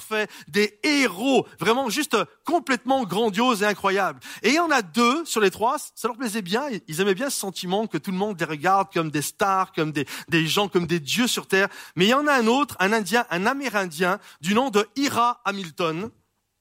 parfaits, des héros, vraiment juste complètement grandioses et incroyables. Et il y en a 2 sur les 3, ça leur plaisait bien, ils aimaient bien ce sentiment que tout le monde les regarde comme des stars, comme des gens, comme des dieux sur terre. Mais il y en a un autre, un Indien, un Amérindien, du nom de Ira Hamilton.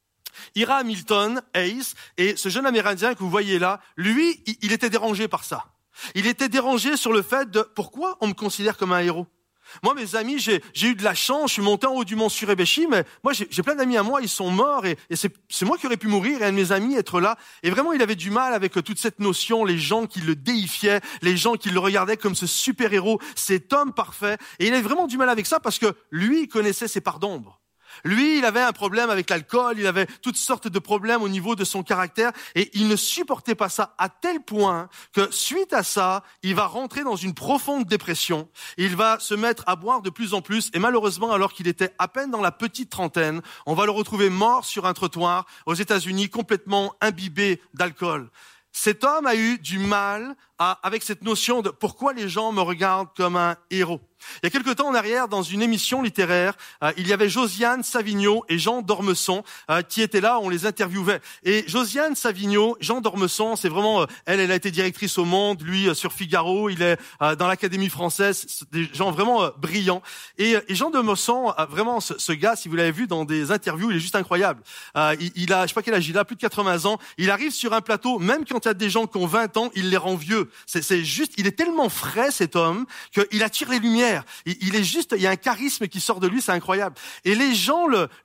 Ira Hamilton Hayes, et ce jeune Amérindien que vous voyez là, lui, il était dérangé par ça. Il était dérangé sur le fait de pourquoi on me considère comme un héros. Moi, mes amis, j'ai eu de la chance, je suis monté en haut du mont Surebeshi, mais moi, j'ai plein d'amis à moi, ils sont morts, et c'est moi qui aurais pu mourir, et un de mes amis être là. Et vraiment, il avait du mal avec toute cette notion, les gens qui le déifiaient, les gens qui le regardaient comme ce super-héros, cet homme parfait. Et il avait vraiment du mal avec ça parce que lui, il connaissait ses parts d'ombre. Lui, il avait un problème avec l'alcool, il avait toutes sortes de problèmes au niveau de son caractère et il ne supportait pas ça à tel point que suite à ça, il va rentrer dans une profonde dépression. Il va se mettre à boire de plus en plus et malheureusement, alors qu'il était à peine dans la petite trentaine, on va le retrouver mort sur un trottoir aux États-Unis, complètement imbibé d'alcool. Cet homme a eu du mal avec cette notion de pourquoi les gens me regardent comme un héros. Il y a quelque temps en arrière, dans une émission littéraire, il y avait Josiane Savigno et Jean d'Ormesson qui étaient là, on les interviewait. Et Josiane Savigno, Jean d'Ormesson, c'est vraiment, elle a été directrice au Monde, lui sur Figaro, il est dans l'Académie française, c'est des gens vraiment brillants. Et Jean d'Ormesson, vraiment ce gars, si vous l'avez vu dans des interviews, il est juste incroyable. Il a, je sais pas quel âge il a, plus de 80 ans. Il arrive sur un plateau, même quand il y a des gens qui ont 20 ans, il les rend vieux. C'est juste, il est tellement frais cet homme qu'il attire les lumières. Il est juste, il y a un charisme qui sort de lui, c'est incroyable. Et les gens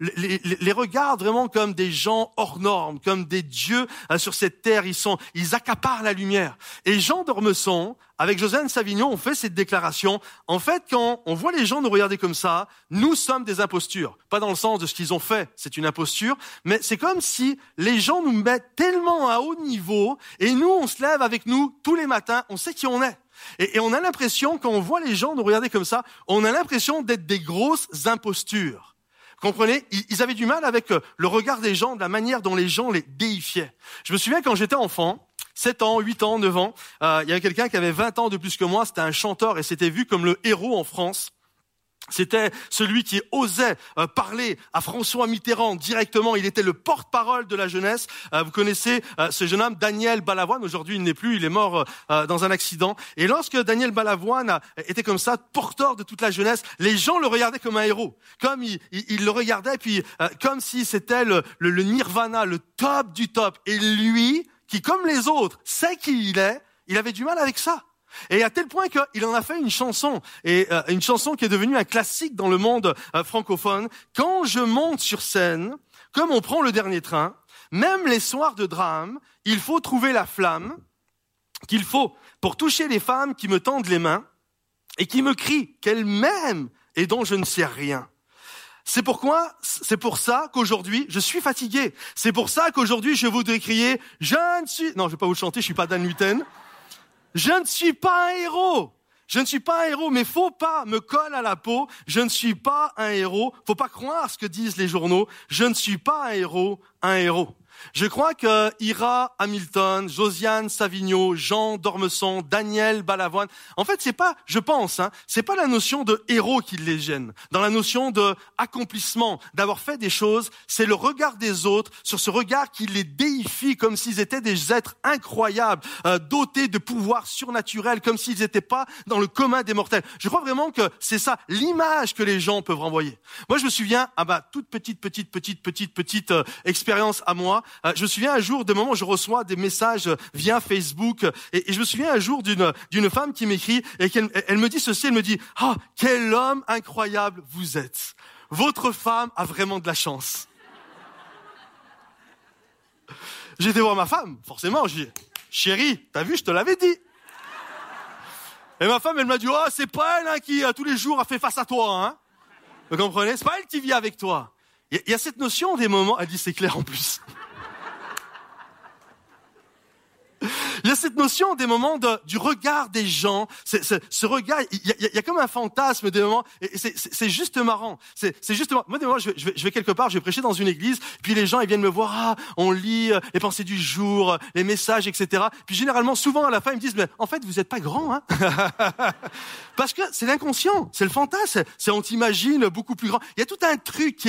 les regardent vraiment comme des gens hors normes, comme des dieux sur cette terre. Ils accaparent la lumière. Et Jean d'Ormesson, avec Josiane Savigno, on fait cette déclaration. En fait, quand on voit les gens nous regarder comme ça, nous sommes des impostures. Pas dans le sens de ce qu'ils ont fait, c'est une imposture, mais c'est comme si les gens nous mettent tellement à haut niveau et nous, on se lève avec nous tous les matins, on sait qui on est. Et on a l'impression, quand on voit les gens nous regarder comme ça, on a l'impression d'être des grosses impostures. Comprenez? Ils avaient du mal avec le regard des gens, de la manière dont les gens les déifiaient. Je me souviens quand j'étais enfant, 7 ans, 8 ans, 9 ans, il y avait quelqu'un qui avait 20 ans de plus que moi, c'était un chanteur et c'était vu comme le héros en France. C'était celui qui osait parler à François Mitterrand directement. Il était le porte-parole de la jeunesse. Vous connaissez ce jeune homme, Daniel Balavoine. Aujourd'hui, il n'est plus, il est mort dans un accident. Et lorsque Daniel Balavoine était comme ça, porteur de toute la jeunesse, les gens le regardaient comme un héros. Comme il le regardaient, puis comme si c'était le nirvana, le top du top. Et lui, qui comme les autres sait qui il est, il avait du mal avec ça. Et à tel point qu'il en a fait une chanson, et une chanson qui est devenue un classique dans le monde francophone. Quand je monte sur scène, comme on prend le dernier train, même les soirs de drame, il faut trouver la flamme qu'il faut pour toucher les femmes qui me tendent les mains et qui me crient qu'elles m'aiment et dont je ne sais rien. C'est pour ça qu'aujourd'hui, je suis fatigué. C'est pour ça qu'aujourd'hui, je voudrais crier, non, je vais pas vous le chanter, je suis pas Dan Luten. Je ne suis pas un héros. Je ne suis pas un héros, mais faut pas me coller à la peau. Je ne suis pas un héros. Faut pas croire ce que disent les journaux. Je ne suis pas un héros, un héros. Je crois que Ira Hamilton, Josiane Savigno, Jean d'Ormesson, Daniel Balavoine, en fait, c'est pas la notion de héros qui les gêne. Dans la notion de accomplissement, d'avoir fait des choses, c'est le regard des autres sur ce regard qui les déifie comme s'ils étaient des êtres incroyables, dotés de pouvoirs surnaturels, comme s'ils n'étaient pas dans le commun des mortels. Je crois vraiment que c'est ça, l'image que les gens peuvent renvoyer. Moi, je me souviens, toute petite expérience à moi, je me souviens un jour de moment où je reçois des messages via Facebook et je me souviens un jour d'une femme qui m'écrit et elle me dit ceci, elle me dit « Ah, quel homme incroyable vous êtes. Votre femme a vraiment de la chance. » J'ai été voir ma femme, forcément, je dis « Chérie, t'as vu, je te l'avais dit. » Et ma femme, elle m'a dit « Oh, c'est pas elle qui tous les jours a fait face à toi, hein. » Vous comprenez? C'est pas elle qui vit avec toi. Il y a cette notion des moments, elle dit c'est clair en plus. Il y a cette notion des moments du regard des gens, ce regard, il y a comme un fantasme des moments, et c'est juste marrant. C'est juste marrant. Moi, des moments, je vais quelque part, je vais prêcher dans une église, puis les gens, ils viennent me voir, on lit les pensées du jour, les messages, etc. Puis généralement, souvent à la fin, ils me disent, mais en fait, vous êtes pas grand, hein. Parce que c'est l'inconscient, c'est le fantasme, on t'imagine beaucoup plus grand. Il y a tout un truc